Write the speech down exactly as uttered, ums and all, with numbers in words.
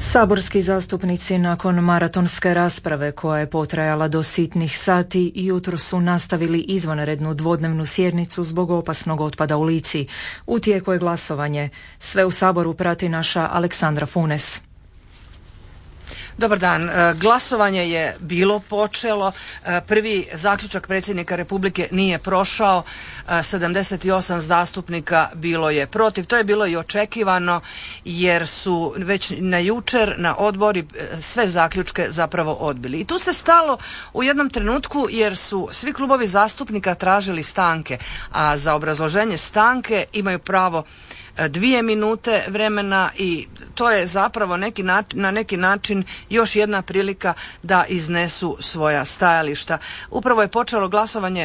Saborski zastupnici nakon maratonske rasprave koja je potrajala do sitnih sati jutro su nastavili izvanrednu dvodnevnu sjednicu zbog opasnog otpada u Lici. U tijeku je glasovanje. Sve u Saboru prati naša Aleksandra Funes. Dobar dan. Glasovanje je bilo počelo. Prvi zaključak predsjednika Republike nije prošao. sedamdeset osam zastupnika bilo je protiv. To je bilo i očekivano jer su već na jučer na odbori sve zaključke zapravo odbili. I tu se stalo u jednom trenutku jer su svi klubovi zastupnika tražili stanke, a za obrazloženje stanke imaju pravo dvije minute vremena i to je zapravo neki način, na neki način još jedna prilika da iznesu svoja stajališta. Upravo je počelo glasovanje